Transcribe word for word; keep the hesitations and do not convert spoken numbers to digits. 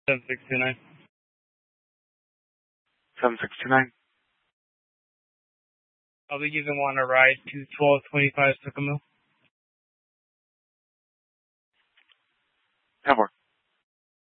seven six two nine. seven six two nine. I'll be giving one a ride to twelve twenty-five Sycamore. Have work.